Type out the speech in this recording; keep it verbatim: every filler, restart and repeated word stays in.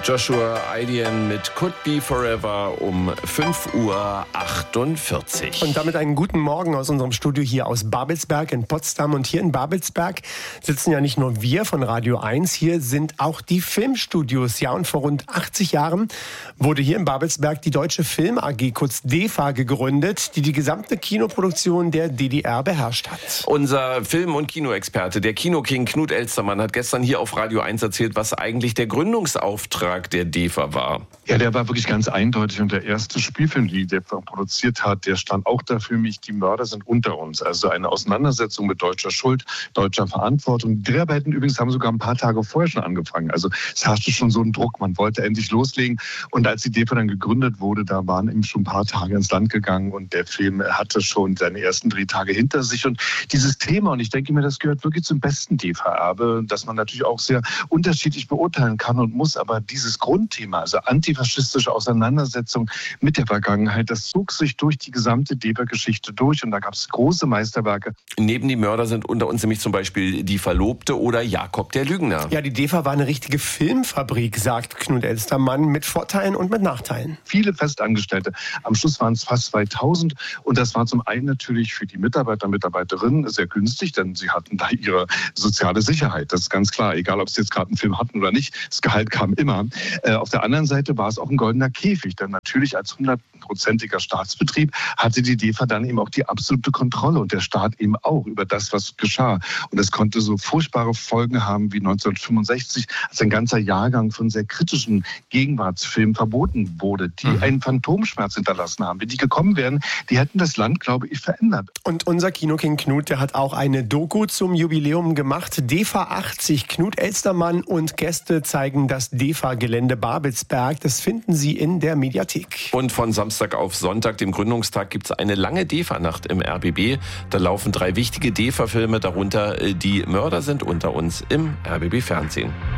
Joshua Aidien mit Could Be Forever um fünf Uhr achtundvierzig. Und damit einen guten Morgen aus unserem Studio hier aus Babelsberg in Potsdam. Und hier in Babelsberg sitzen ja nicht nur wir von Radio eins, hier sind auch die Filmstudios. Ja, und vor rund achtzig Jahren wurde hier in Babelsberg die Deutsche Film A G, kurz D E F A, gegründet, die die gesamte Kinoproduktion der D D R beherrscht hat. Unser Film- und Kinoexperte, der Kinoking Knut Elstermann, hat gestern hier auf Radio eins erzählt, was eigentlich der Gründungsauftrag der D E F A war. Ja, der war wirklich ganz eindeutig, und der erste Spielfilm, den die D E F A produziert hat, der stand auch dafür, mich, die Mörder sind unter uns. Also eine Auseinandersetzung mit deutscher Schuld, deutscher Verantwortung. Die Dreharbeiten übrigens haben sogar ein paar Tage vorher schon angefangen. Also es herrschte schon so ein Druck, man wollte endlich loslegen. Und als die D E F A dann gegründet wurde, da waren eben schon ein paar Tage ins Land gegangen und der Film hatte schon seine ersten Drehtage hinter sich. Und dieses Thema, und ich denke mir, das gehört wirklich zum besten D E F A-Erbe, dass man natürlich auch sehr unterschiedlich beurteilen kann und muss, aber dieses Grundthema, also antifaschistische Auseinandersetzung mit der Vergangenheit, das zog sich durch die gesamte D E F A-Geschichte durch, und da gab es große Meisterwerke. Neben die Mörder sind unter uns nämlich zum Beispiel Die Verlobte oder Jakob der Lügner. Ja, die D E F A war eine richtige Filmfabrik, sagt Knut Elstermann, mit Vorteilen und mit Nachteilen. Viele Festangestellte, am Schluss waren es fast zweitausend, und das war zum einen natürlich für die Mitarbeiter und Mitarbeiterinnen sehr günstig, denn sie hatten da ihre soziale Sicherheit, das ist ganz klar, egal ob sie jetzt gerade einen Film hatten oder nicht, das Gehalt kam immer. Äh, auf der anderen Seite war es auch ein goldener Käfig, denn natürlich als hundertprozentiger Staatsbetrieb hatte die D E F A dann eben auch die absolute Kontrolle, und der Staat eben auch, über das, was geschah. Und es konnte so furchtbare Folgen haben wie neunzehnhundertfünfundsechzig, als ein ganzer Jahrgang von sehr kritischen Gegenwartsfilmen verboten wurde, die mhm. einen Phantomschmerz hinterlassen haben. Wenn die gekommen wären, die hätten das Land, glaube ich, verändert. Und unser Kinoking Knut, der hat auch eine Doku zum Jubiläum gemacht. D E F A achtzig, Knut Elstermann und Gäste zeigen das D E F A-Gelände Babelsberg. Das finden Sie in der Mediathek. Und von Samstag auf Sonntag, dem Gründungstag, gibt es eine lange D E F A-Nacht im R B B. Da laufen drei wichtige D E F A-Filme, darunter Die Mörder sind unter uns im R B B-Fernsehen.